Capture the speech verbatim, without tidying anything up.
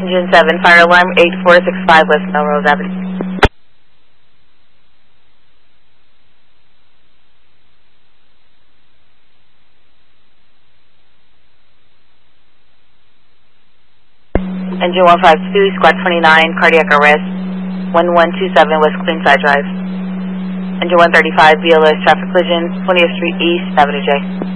Engine seven, fire alarm eight four six five West Melrose Avenue. Engine one five two, squad twenty-nine, cardiac arrest, one one two seven West Queenside Drive. Engine one thirty-five, B L S traffic collision, twentieth Street East, Avenue J.